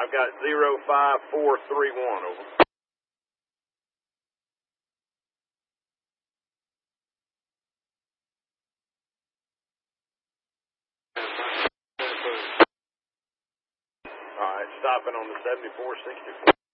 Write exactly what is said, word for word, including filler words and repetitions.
I've got zero five four three one, over. All right, stopping on the seventy-four sixty-four.